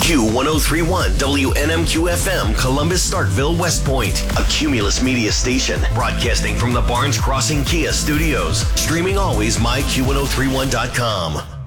Q1031 WNMQ FM, Columbus, Starkville, West Point. A Cumulus Media station, broadcasting from the Barnes Crossing Kia studios. Streaming always, myQ1031.com.